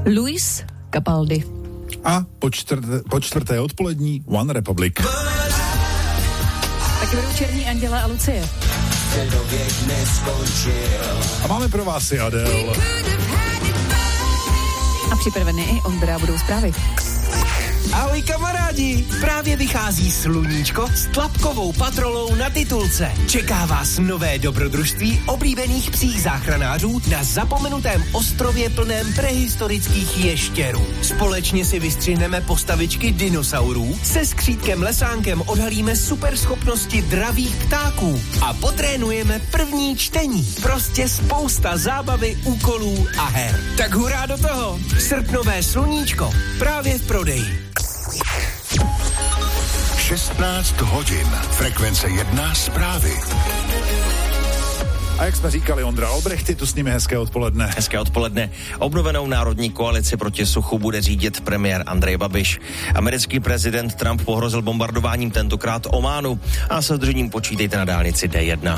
Luis Capaldi. A po čtvrté odpolední One Republic. Taky budou Černí anděle a Lucie. A máme pro vás i Adele. A připravený i Ondra, budou zprávy. Ahoj kamarádi, právě vychází Sluníčko s tlapkovou patrolou na titulce. Čeká vás nové dobrodružství oblíbených psích záchranářů na zapomenutém ostrově plném prehistorických ještěrů. Společně si vystřihneme postavičky dinosaurů, se skřítkem Lesánkem odhalíme superschopnosti dravých ptáků a potrénujeme první čtení. Prostě spousta zábavy, úkolů a her. Tak hurá do toho! Srpnové Sluníčko právě v prodeji. 16 hodin. Frekvence 1 zprávy. A jak jsme říkali, Ondra Albrechty, tu s nimi hezké odpoledne. Hezké odpoledne. Obnovenou národní koalici proti suchu bude řídit premiér Andrej Babiš. Americký prezident Trump pohrozil bombardováním tentokrát Ománu a se zdržením počítejte na dálnici D1.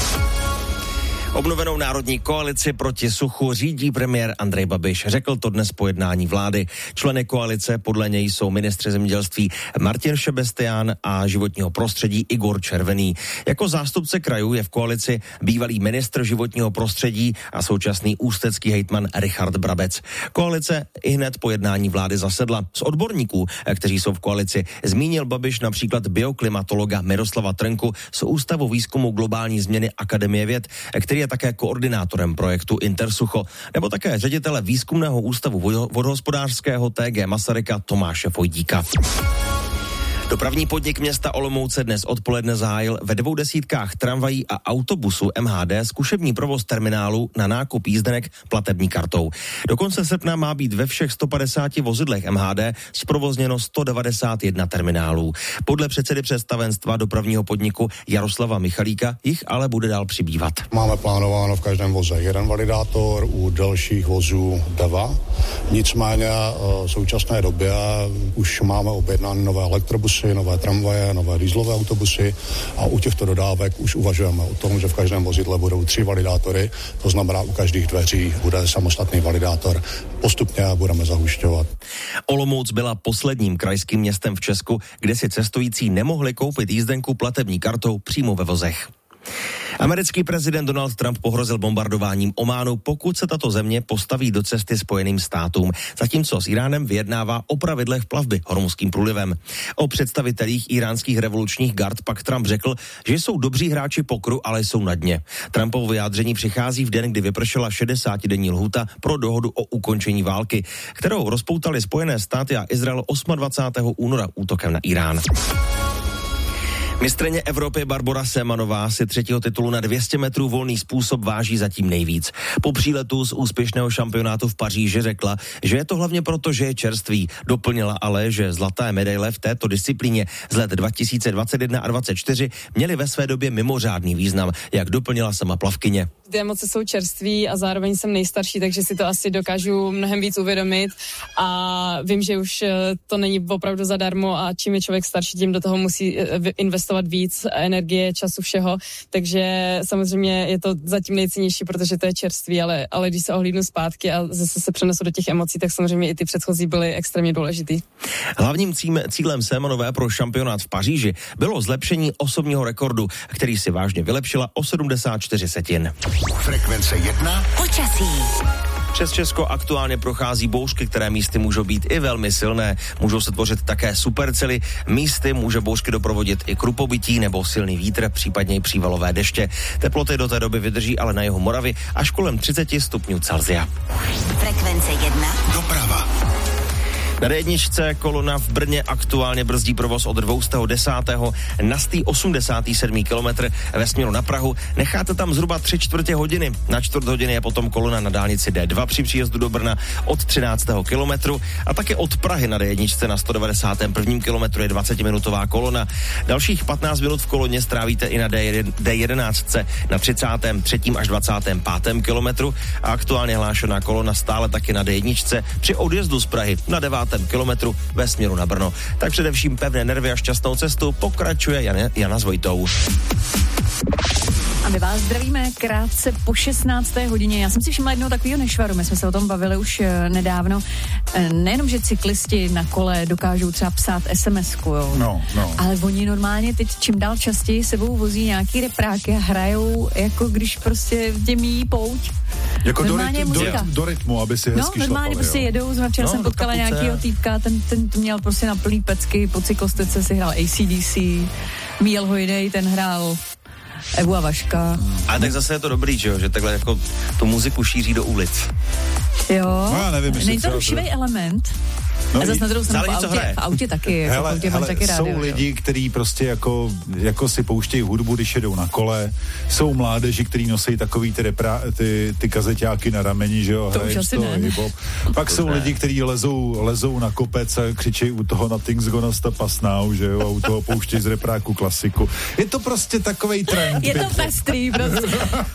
Obnovenou národní koalici proti suchu řídí premiér Andrej Babiš. Řekl to dnes po jednání vlády. Členy koalice podle něj jsou ministři zemědělství Martin Šebestián a životního prostředí Igor Červený. Jako zástupce krajů je v koalici bývalý ministr životního prostředí a současný ústecký hejtman Richard Brabec. Koalice ihned po jednání vlády zasedla. Z odborníků, kteří jsou v koalici, zmínil Babiš například bioklimatologa Miroslava Trnku z Ústavu výzkumu globální změny Akademie věd, který je také koordinátorem projektu Intersucho, nebo také ředitele výzkumného ústavu vodohospodářského TG Masaryka Tomáše Fojdíka. Dopravní podnik města Olomouce dnes odpoledne zahájil ve 200 tramvají a autobusů MHD zkušební provoz terminálu na nákup jízdenek platební kartou. Do konce srpna má být ve všech 150 vozidlech MHD zprovozněno 191 terminálů. Podle předsedy představenstva dopravního podniku Jaroslava Michalíka jich ale bude dál přibývat. Máme plánováno v každém voze jeden validátor, u dalších vozů 2. Nicméně v současné době už máme objednány nové elektrobusy, nové tramvaje, nové dieselové autobusy a u těchto dodávek už uvažujeme o tom, že v každém vozidle budou 3 validátory, to znamená u každých dveří bude samostatný validátor. Postupně budeme zahušťovat. Olomouc byla posledním krajským městem v Česku, kde si cestující nemohli koupit jízdenku platební kartou přímo ve vozech. Americký prezident Donald Trump pohrozil bombardováním Ománu, pokud se tato země postaví do cesty Spojeným státům, zatímco s Iránem vyjednává o pravidlech plavby Hormuzským průlivem. O představitelích iránských revolučních gard pak Trump řekl, že jsou dobří hráči pokru, ale jsou na dně. Trumpovo vyjádření přichází v den, kdy vypršela 60-denní lhůta pro dohodu o ukončení války, kterou rozpoutali Spojené státy a Izrael 28. února útokem na Irán. Mistryně Evropy Barbora Semanová si 3. titulu na 200 metrů volný způsob váží zatím nejvíc. Po příletu z úspěšného šampionátu v Paříži řekla, že je to hlavně proto, že je čerstvý. Doplnila ale, že zlaté medaile v této disciplíně z let 2021 a 2024 měly ve své době mimořádný význam, jak doplnila sama plavkyně. Ty emoce jsou čerství a zároveň jsem nejstarší, takže si to asi dokážu mnohem víc uvědomit a vím, že už to není opravdu zadarmo a čím je člověk starší, tím do toho musí investovat víc energie, času, všeho, takže samozřejmě je to zatím nejcennější, protože to je čerství, ale když se ohlídnu zpátky a zase se přenesu do těch emocí, tak samozřejmě i ty předchozí byly extrémně důležitý. Hlavním cílem Semanové pro šampionát v Paříži bylo zlepšení osobního rekordu, který si vážně vylepšila o 74 setin. Frekvence 1. Počasí. Přes Česko aktuálně prochází bouřky, které místy můžou být i velmi silné. Můžou se tvořit také supercely, místy může bouřky doprovodit i krupobytí nebo silný vítr, případně i přívalové deště. Teploty do té doby vydrží ale na jihu Moravy až kolem 30 stupňů Celsia. Frekvence 1. Doprava. Na D1 kolona v Brně aktuálně brzdí provoz od 210. na 187. kilometr ve směru na Prahu. Necháte tam zhruba 3/4 hodiny. Na 1/4 hodiny je potom kolona na dálnici D2 při příjezdu do Brna od 13. kilometru a také od Prahy na D1 na 191. kilometru je 20-minutová kolona. Dalších 15 minut v koloně strávíte i na D11 na 33. až 25. kilometru a aktuálně hlášená kolona stále taky na D1 při odjezdu z Prahy na 9. kilometru ve směru na Brno. Tak především pevné nervy a šťastnou cestu pokračuje Jana s Vojtou. a my vás zdravíme krátce po 16. hodině. Já jsem si všimla jednou takového nešvaru, my jsme se o tom bavili už nedávno. Nejenom, že cyklisti na kole dokážou třeba psát SMS-ku, jo. No. Ale oni normálně teď čím dál častěji sebou vozí nějaký repráky a hrajou, jako když prostě děmí pouť. Jako do rytmu, aby si hezky šlapali. No, normálně prostě jedou. Včera jsem potkala nějakýho týpka, ten měl prostě na plný pecky, po cyklostece si hrál AC/DC, Míl Hojdej, ten hrál Evu a Vaška. A tak zase je to dobrý, že takhle jako tu muziku šíří do ulic. Jo, no, já nevím, není to rušivý element. No, a zase na druhou stranu v autě taky. Hele, taky rádio, jsou lidi, kteří prostě jako si pouštějí hudbu, když jedou na kole. Jsou mládeži, kteří nosí takový ty kazeťáky na rameni, že jo. To už asi ne. Pak jsou lidi, kteří lezou na kopec a křičejí u toho Nothing's gonna stop us now, že jo, a u toho pouštějí z repráku klasiku. Je to prostě takovej trend. Je to pestrý prostě.